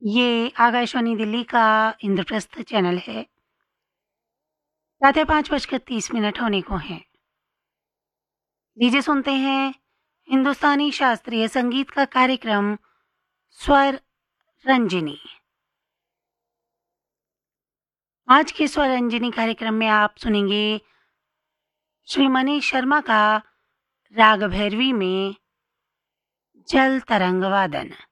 ये आकाशवाणी दिल्ली का इंद्रप्रस्थ चैनल है। प्रातः 5:30 होने को हैं। लीजिए सुनते हैं हिंदुस्तानी शास्त्रीय संगीत का कार्यक्रम स्वर रंजिनी। आज के स्वर रंजिनी कार्यक्रम में आप सुनेंगे श्री मनीष शर्मा का राग भैरवी में जल तरंग वादन।